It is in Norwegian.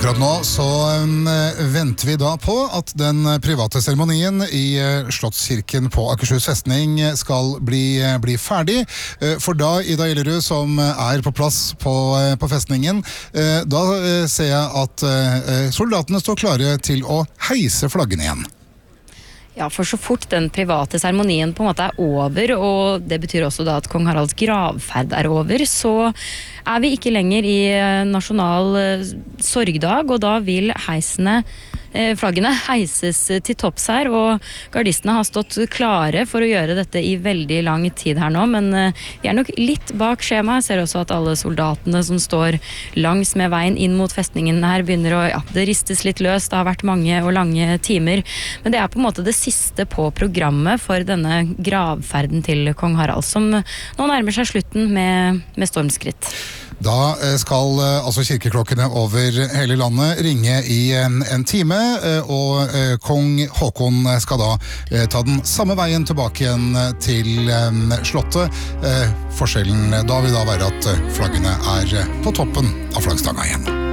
Akkurat nå så venter vi da på at den private seremonien i Slottskirken på Akershus festning skal bli ferdig. For da, Ida Gjellerud, som på plass på festningen, da ser jeg at soldatene står klare til å heise flaggene igjen. Ja, for så fort den private seremonien på en måte over, og det betyr også da at kong Haralds gravferd over, så vi ikke lenger i nasjonal sorgdag, og da vil flaggene heises til topps her, og gardistene har stått klare for å gjøre dette i veldig lang tid her nå, men vi nok litt bak skjema. Jeg ser også at alle soldatene som står langs med veien inn mot festningen her begynner det ristes litt løs, det har vært mange og lange timer, men det på en måte det siste på programmet for denne gravferden til kong Harald, som nå nærmer seg slutten med stormskritt. Da skal altså kirkeklokkene over hele landet ringe i en time, og kong Håkon skal da ta den samme veien tilbake igjen til slottet. Forskjellen da vil da være at flaggene på toppen av flaggstanga igjen.